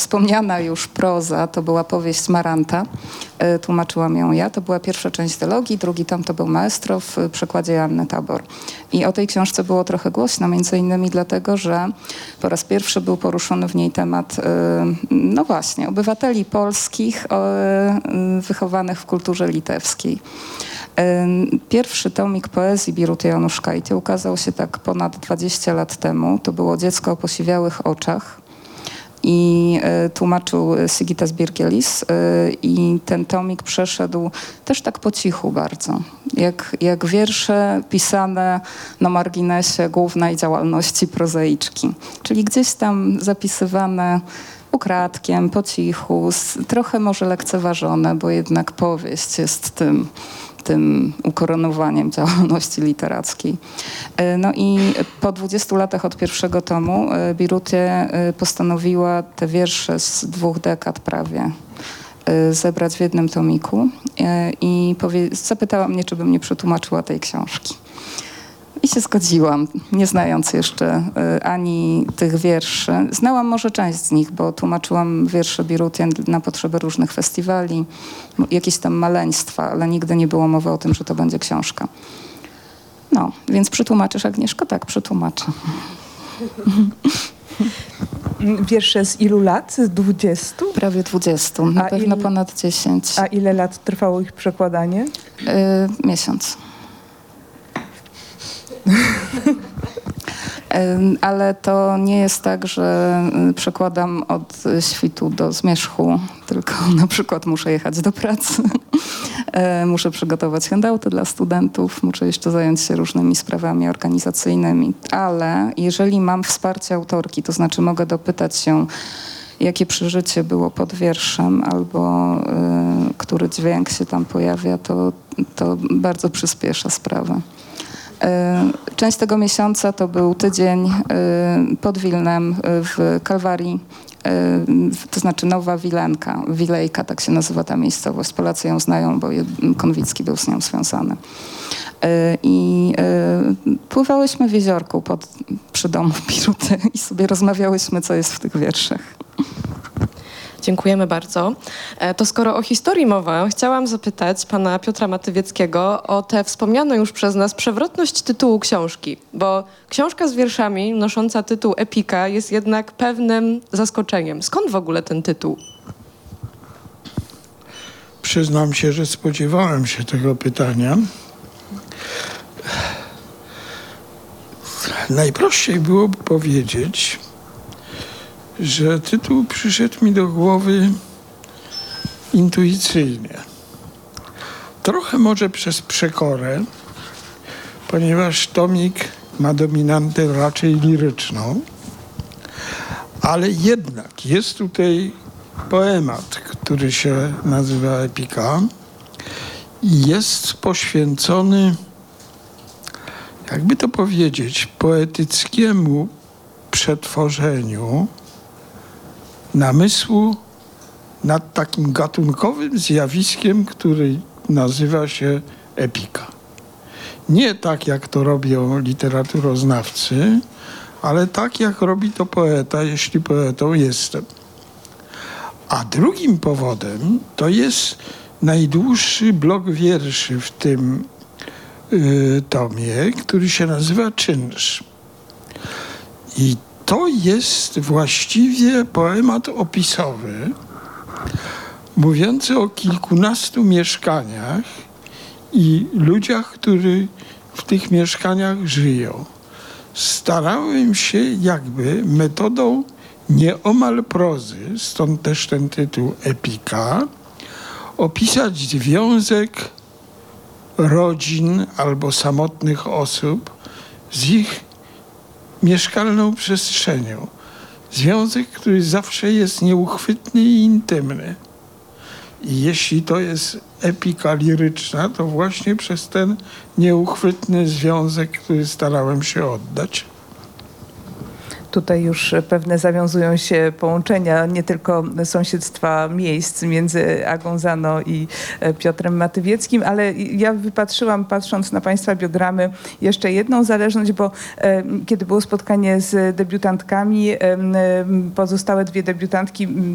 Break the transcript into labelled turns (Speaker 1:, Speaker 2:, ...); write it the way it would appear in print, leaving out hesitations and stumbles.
Speaker 1: wspomniana już proza to była powieść Maranta. Tłumaczyłam ją ja. To była pierwsza część dylogii, drugi tom to był Maestro w przekładzie Joanny Tabor. I o tej książce było trochę głośno, między innymi dlatego, że po raz pierwszy był poruszony w niej temat, no właśnie, obywateli polskich wychowanych w kulturze litewskiej. Pierwszy tomik poezji Biruty Januszkajty ukazał się tak ponad 20 lat temu. To było Dziecko o posiwiałych oczach i tłumaczył Sigitas Birgelis i ten tomik przeszedł też tak po cichu bardzo, jak wiersze pisane na marginesie głównej działalności prozaiczki, czyli gdzieś tam zapisywane ukradkiem, po cichu, trochę może lekceważone, bo jednak powieść jest tym ukoronowaniem działalności literackiej. No i po 20 latach od pierwszego tomu Biruty postanowiła te wiersze z 2 dekad prawie zebrać w jednym tomiku i zapytała mnie, czy bym nie przetłumaczyła tej książki. I się zgodziłam, nie znając jeszcze ani tych wierszy. Znałam może część z nich, bo tłumaczyłam wiersze Biruty na potrzeby różnych festiwali, jakieś tam maleństwa, ale nigdy nie było mowy o tym, że to będzie książka. No, więc przetłumaczysz, Agnieszko? Tak, przetłumaczę.
Speaker 2: Wiersze z ilu lat? Z 20?
Speaker 1: Prawie 20, na pewno ponad 10.
Speaker 2: A ile lat trwało ich przekładanie?
Speaker 1: Miesiąc. Ale to nie jest tak, że przekładam od świtu do zmierzchu, tylko na przykład muszę jechać do pracy, muszę przygotować handouty dla studentów, muszę jeszcze zająć się różnymi sprawami organizacyjnymi. Ale jeżeli mam wsparcie autorki, to znaczy mogę dopytać się, jakie przeżycie było pod wierszem albo który dźwięk się tam pojawia, to bardzo przyspiesza sprawę. Część tego miesiąca to był tydzień pod Wilnem w Kalwarii, to znaczy Nowa Wilenka, Wilejka, tak się nazywa ta miejscowość. Polacy ją znają, bo Konwicki był z nią związany. I pływałyśmy w jeziorku przy domu Biruty i sobie rozmawiałyśmy, co jest w tych wierszach.
Speaker 3: Dziękujemy bardzo. To skoro o historii mowa, chciałam zapytać pana Piotra Matywieckiego o tę wspomnianą już przez nas przewrotność tytułu książki, bo książka z wierszami nosząca tytuł Epika jest jednak pewnym zaskoczeniem. Skąd w ogóle ten tytuł?
Speaker 4: Przyznam się, że spodziewałem się tego pytania. Najprościej byłoby powiedzieć, że tytuł przyszedł mi do głowy intuicyjnie. Trochę może przez przekorę, ponieważ tomik ma dominantę raczej liryczną, ale jednak jest tutaj poemat, który się nazywa Epika i jest poświęcony, jakby to powiedzieć, poetyckiemu przetworzeniu namysłu nad takim gatunkowym zjawiskiem, który nazywa się epika. Nie tak, jak to robią literaturoznawcy, ale tak, jak robi to poeta, jeśli poetą jestem. A drugim powodem to jest najdłuższy blok wierszy w tym tomie, który się nazywa Czynsz. I to jest właściwie poemat opisowy, mówiący o kilkunastu mieszkaniach i ludziach, którzy w tych mieszkaniach żyją. Starałem się jakby metodą nieomal prozy, stąd też ten tytuł Epika, opisać związek rodzin albo samotnych osób z ich mieszkalną przestrzenią. Związek, który zawsze jest nieuchwytny i intymny. I jeśli to jest epika liryczna, to właśnie przez ten nieuchwytny związek, który starałem się oddać.
Speaker 2: Tutaj już pewne zawiązują się połączenia, nie tylko sąsiedztwa miejsc między Agą Zano i Piotrem Matywieckim, ale ja wypatrzyłam, patrząc na państwa biogramy, jeszcze jedną zależność, bo kiedy było spotkanie z debiutantkami, pozostałe dwie debiutantki